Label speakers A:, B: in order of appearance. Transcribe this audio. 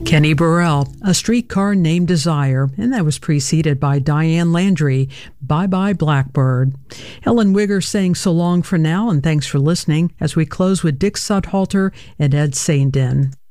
A: Kenny Burrell, A Streetcar Named Desire, and that was preceded by Diane Landry, Bye Bye Blackbird. Helen Wigger saying so long for now, and thanks for listening as we close with Dick Sudhalter and Ed Saindin.